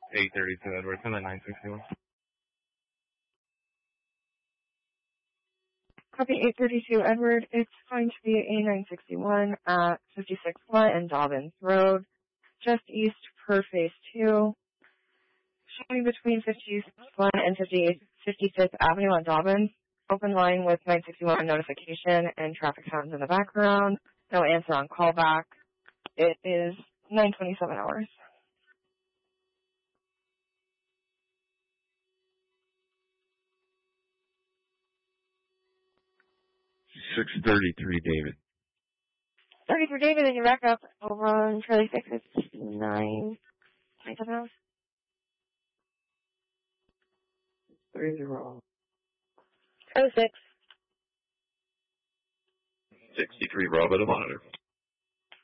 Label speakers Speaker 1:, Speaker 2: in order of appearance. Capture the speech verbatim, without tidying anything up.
Speaker 1: eight thirty-two Edwards and then nine sixty-one.
Speaker 2: Copy eight thirty-two Edward. It's going to be A nine sixty-one at fifty-six Blunt and Dobbins Road, just east per phase two. Showing between fifty-six Blunt and fifty-fifth Avenue on Dobbins. Open line with nine sixty-one notification and traffic sounds in the background. No answer on callback. It is nine twenty-seven hours.
Speaker 3: six thirty-three David.
Speaker 2: thirty-three David, and you're back up over on Charlie six. It's nine twenty-seven hours.
Speaker 4: Three zero.
Speaker 2: Oh six.
Speaker 3: sixty-three Rob at the monitor.